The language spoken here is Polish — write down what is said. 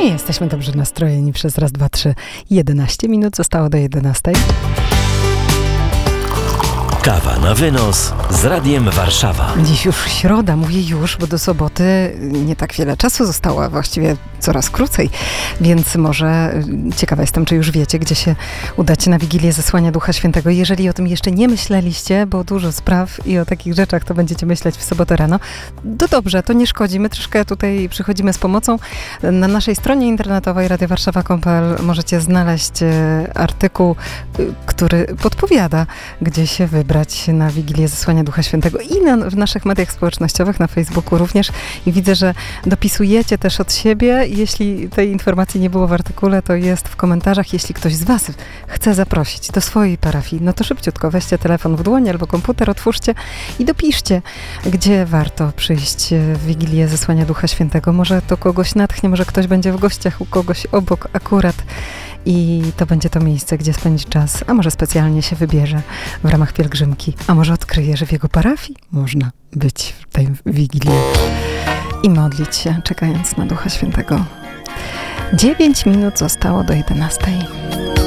I jesteśmy dobrze nastrojeni przez raz, dwa, trzy. 11 minut zostało do 11. Kawa na wynos z Radiem Warszawa. Dziś już środa, mówię już, bo do soboty nie tak wiele czasu zostało, a właściwie coraz krócej, więc może ciekawa jestem, czy już wiecie, gdzie się udacie na Wigilię Zesłania Ducha Świętego. Jeżeli o tym jeszcze nie myśleliście, bo dużo spraw i o takich rzeczach to będziecie myśleć w sobotę rano, to dobrze, to nie szkodzi. My troszkę tutaj przychodzimy z pomocą. Na naszej stronie internetowej radiowarszawa.pl możecie znaleźć artykuł, który podpowiada, gdzie się wybrać na Wigilię Zesłania Ducha Świętego i w naszych mediach społecznościowych, na Facebooku również. I widzę, że dopisujecie też od siebie. Jeśli tej informacji nie było w artykule, to jest w komentarzach. Jeśli ktoś z was chce zaprosić do swojej parafii, no to szybciutko weźcie telefon w dłoń albo komputer, otwórzcie i dopiszcie, gdzie warto przyjść w Wigilię Zesłania Ducha Świętego. Może to kogoś natchnie, może ktoś będzie w gościach u kogoś obok akurat. I to będzie to miejsce, gdzie spędzi czas, a może specjalnie się wybierze w ramach pielgrzymki, a może odkryje, że w jego parafii można być w tej Wigilii i modlić się, czekając na Ducha Świętego. 9 minut zostało do 11.